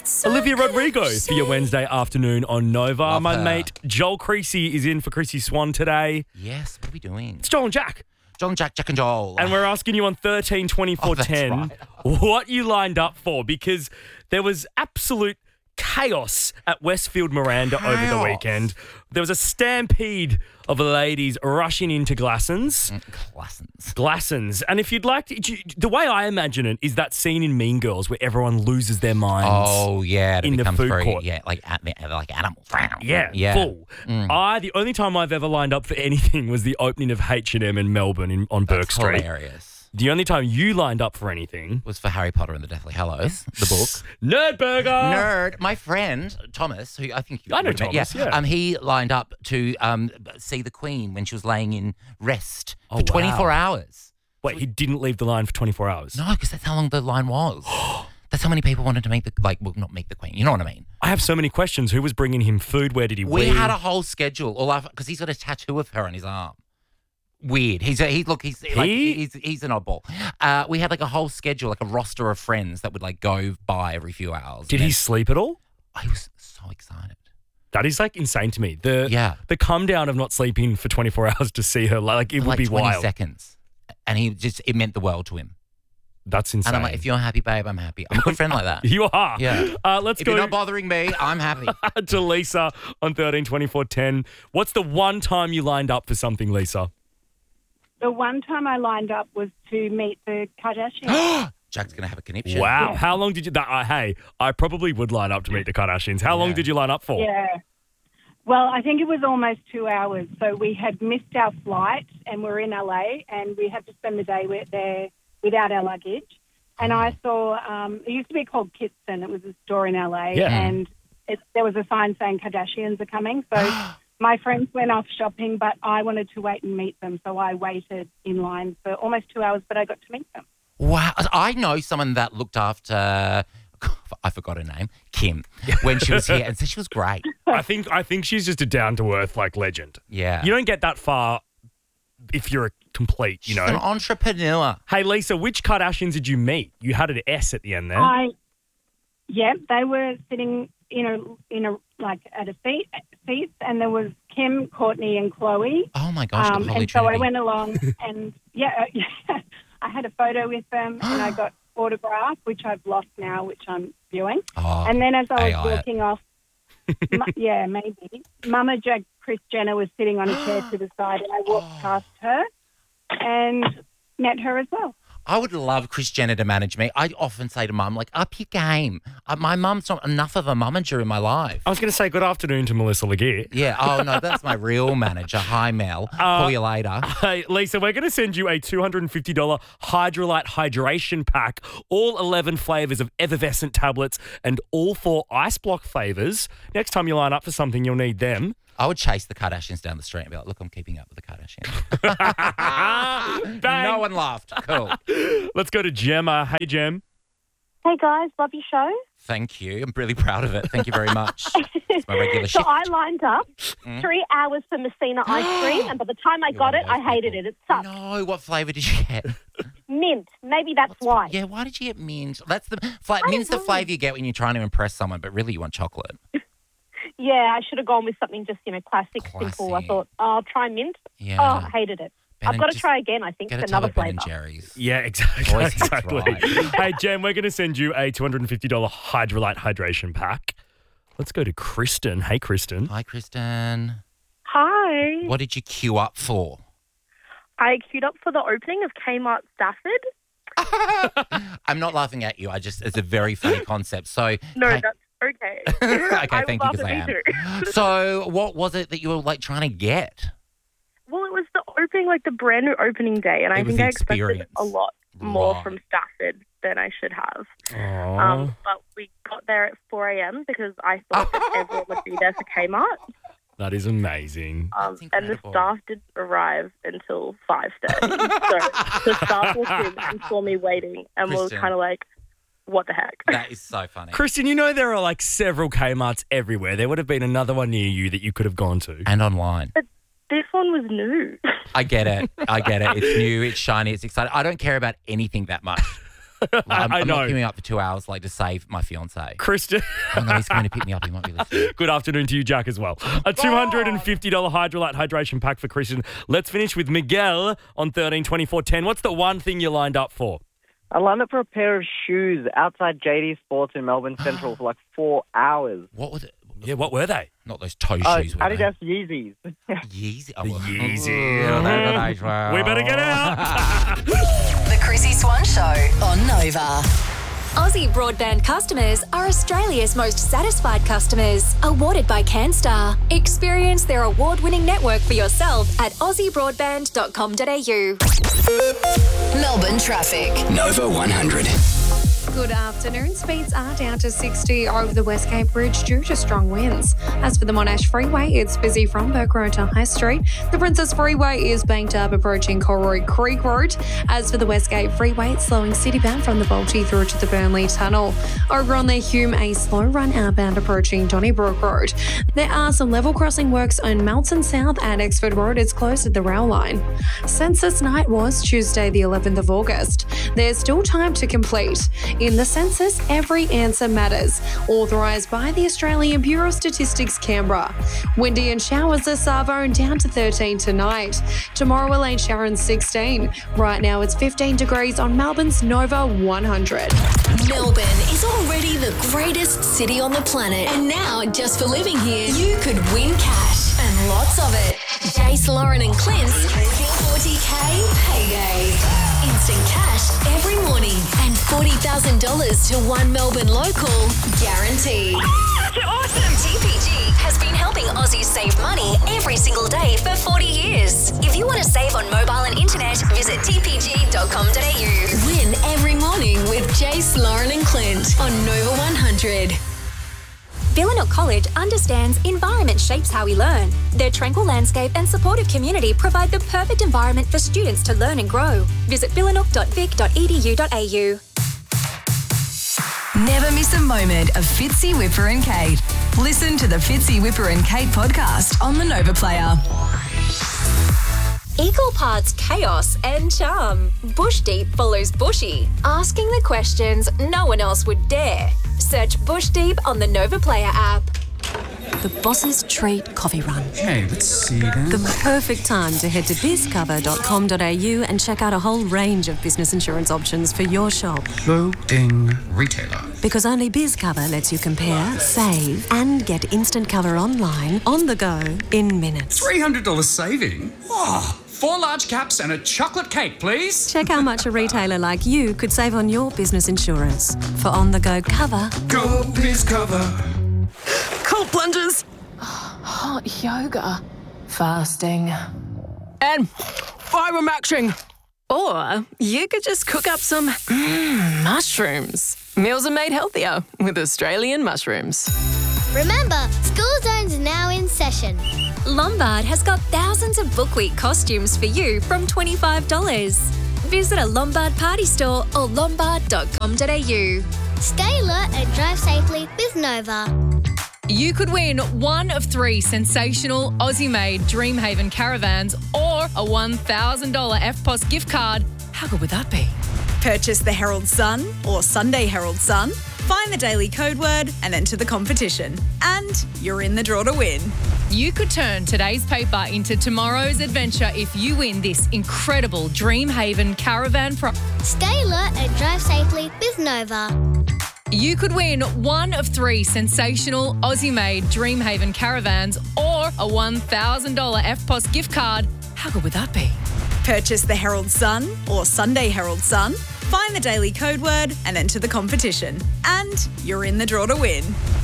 Olivia Rodrigo for your Wednesday afternoon on Nova. Love My her. mate Joel Creasy is in for Chrissy Swan today. Yes, what are we doing? It's Joel and Jack. John, Jack, and Joel. And we're asking you on 13 24 that's 10 right. what you lined up for, because there was absolute chaos at Westfield Miranda over the Chaos. weekend. There was a stampede of ladies rushing into Glassons. Glassons. And if you'd like to, the way I imagine it is that scene in Mean Girls where everyone loses their minds. Oh, yeah. It in the becomes food very, court. Yeah, like animals. Yeah, full. The only time I've ever lined up for anything was the opening of H&M in Melbourne on Burke That's Street. hilarious. The only time you lined up for anything Was for Harry Potter and the Deathly Hallows, the book. Nerdburger. Nerd. My friend, Thomas, who I think you I know would have met, Thomas, yeah. he lined up to see the Queen when she was laying in rest Oh, for 24 wow. hours. Wait, he didn't leave the line for 24 hours? No, because that's how long the line was. That's how many people wanted to meet not meet the Queen. You know what I mean? I have so many questions. Who was bringing him food? Where did he We wee? had a whole schedule, because he's got a tattoo of her on his arm. Weird. He's an oddball. We had like a whole schedule, like a roster of friends that would like go by every few hours. Did he sleep at all? I was so excited. That is like insane to me. The Yeah. come down of not sleeping for 24 hours to see her, like it For would like be 20 wild. seconds. And it meant the world to him. That's insane. And I'm like, if you're happy, babe, I'm happy. I'm a good friend like that. You are. Yeah. Let's If go you're not bothering me, I'm happy. to Lisa on 13 24 10. What's the one time you lined up for something, Lisa? The one time I lined up was to meet the Kardashians. Jack's going to have a conniption. Wow. Yeah. How long did you... hey, I probably would line up to meet the Kardashians. How long Yeah. did you line up for? Yeah. Well, I think it was almost 2 hours. So we had missed our flight and we're in LA and we had to spend the day there without our luggage. And I saw, it used to be called Kitson. It was a store in LA. Yeah. And there was a sign saying Kardashians are coming. So my friends went off shopping, but I wanted to wait and meet them. So I waited in line for almost 2 hours, but I got to meet them. Wow. I know someone that looked after, I forgot her name, Kim, when she was here, and so she was great. I think she's just a down-to-earth, like, legend. Yeah. You don't get that far if you're a complete, you She's an know. entrepreneur. Hey, Lisa, which Kardashians did you meet? You had an S at the end there. They were sitting at a seat, and there was Kim, Courtney, and Chloe. Oh, my gosh, the Holy and so I Trinity. went along, and I had a photo with them, and I got autograph, which I've lost now, which I'm viewing. Oh, And then as I was AI it. walking off, maybe, Mama Kris Jenner was sitting on a chair to the side, and I walked past her and met her as well. I would love Kris Jenner to manage me. I often say to Mum, like, up your game. My mum's not enough of a mummager in my life. I was going to say good afternoon to Melissa Laguerre. Yeah. Oh, no, that's my real manager. Hi, Mel. Call you later. Hey, Lisa, we're going to send you a $250 Hydrolite hydration pack, all 11 flavours of effervescent tablets and all 4 ice block flavours. Next time you line up for something, you'll need them. I would chase the Kardashians down the street and be like, look, I'm keeping up with the Kardashians. Bang. No one laughed. Cool. Let's go to Gemma. Hey, Gem. Hey guys, love your show. Thank you. I'm really proud of it. Thank you very much. It's my regular So shift. I lined up 3 hours for Messina ice cream, and by the time I got it, I hated it. It sucked. No, what flavour did you get? Mint. Maybe that's why. Yeah, why did you get mint? That's mint's the know. flavour you get when you're trying to impress someone, but really you want chocolate. Yeah, I should have gone with something just, classic, simple. I Classy. thought, I'll try mint. Yeah. Oh, I hated it. Ben I've and got to just try again, I think, Get for a tub another of Ben flavour. and Jerry's. Yeah, exactly. Always hits exactly. right. Hey, Jem, we're going to send you a $250 Hydrolite hydration pack. Let's go to Kristen. Hey, Kristen. Hi, Kristen. Hi. What did you queue up for? I queued up for the opening of Kmart Stafford. I'm not laughing at you. It's a very funny concept. So No, Hey- that's okay. okay, thank you, laugh because I at me am. too. So what was it that you were like trying to get? Well, it was the opening, like the brand new opening day, and I It was think the I expected experience. a lot more Right. from Stafford than I should have. Aww. But we got there at 4 a.m. because I thought that everyone would be there for Kmart. That is amazing. That's And the incredible. staff didn't arrive until 5:30. So the staff walked in and saw me waiting and was Kristen. kind of like, what the heck? That is so funny. Kristen, you know there are like several Kmarts everywhere. There would have been another one near you that you could have gone to. And online. This one was new. I get it. It's new, it's shiny, it's exciting. I don't care about anything that much. I'm know. not queuing up for 2 hours to save my fiance. Kristen. Oh no, he's going to pick me up. He might be listening. Good afternoon to you, Jack, as well. A $250 Hydrolite hydration pack for Christian. Let's finish with Miguel on 132410. What's the one thing you lined up for? I lined up for a pair of shoes outside JD Sports in Melbourne Central for 4 hours. What was it? Yeah, what were they? Not those toe shoes, were Adidas Yeezys. they? Yeezy. Oh, We better get out. The Chrissy Swan Show on Nova. Aussie broadband customers are Australia's most satisfied customers. Awarded by CanStar. Experience their award-winning network for yourself at aussiebroadband.com.au. Melbourne traffic. Nova 100. Good afternoon. Speeds are down to 60 over the Westgate Bridge due to strong winds. As for the Monash Freeway, it's busy from Burke Road to High Street. The Princess Freeway is banked up approaching Colroy Creek Road. As for the Westgate Freeway, it's slowing citybound from the Balti through to the Burnley Tunnel. Over on the Hume, a slow run outbound approaching Donnybrook Road. There are some level crossing works on Melton South and Exford Road. It's close to the rail line. Census night was Tuesday, the 11th of August. There's still time to complete. In the census, every answer matters. Authorised by the Australian Bureau of Statistics, Canberra. Windy and showers at Savo and down to 13 tonight. Tomorrow, Elaine Sharon 16. Right now, it's 15 degrees on Melbourne's Nova 100. Melbourne is already the greatest city on the planet. And now, just for living here, you could win cash. And lots of it. Jace, Lauren and Clint's 40K payday. Instant cash every morning and $40,000 to one Melbourne local guaranteed. That's awesome! TPG has been helping Aussies save money every single day for 40 years. If you want to save on mobile and internet, visit tpg.com.au. Win every morning with Jace, Lauren and Clint on Nova 100. Villanuk College understands environment shapes how we learn. Their tranquil landscape and supportive community provide the perfect environment for students to learn and grow. Visit villanuk.vic.edu.au. Never miss a moment of Fitzy, Whipper and Kate. Listen to the Fitzy, Whipper and Kate podcast on the Nova Player. Equal parts chaos and charm. Bush Deep follows Bushy, asking the questions no one else would dare. Search Bush Deep on the Nova Player app. The Boss's Treat Coffee Run. Okay, let's see then. The perfect time to head to bizcover.com.au and check out a whole range of business insurance options for your shop. Loading retailer. Because only BizCover lets you compare, save, and get instant cover online, on the go, in minutes. $300 saving? Oh, 4 large caps and a chocolate cake, please. Check how much a retailer like you could save on your business insurance. For on-the-go cover. Go BizCover. Cold plunges. Hot yoga. Fasting. And fibre-maxing. Or you could just cook up some mushrooms. Meals are made healthier with Australian mushrooms. Remember, School Zone's now in session. Lombard has got thousands of book week costumes for you from $25. Visit a Lombard party store or lombard.com.au. Stay alert and drive safely with Nova. You could win one of 3 sensational Aussie-made Dreamhaven caravans or a $1,000 FPOS gift card. How good would that be? Purchase the Herald Sun or Sunday Herald Sun, find the daily code word and enter the competition. And you're in the draw to win. You could turn today's paper into tomorrow's adventure if you win this incredible Dreamhaven caravan prize. Stay alert and drive safely with Nova. You could win one of 3 sensational Aussie-made Dreamhaven caravans or a $1,000 FPOS gift card. How good would that be? Purchase the Herald Sun or Sunday Herald Sun, find the daily code word and enter the competition. And you're in the draw to win.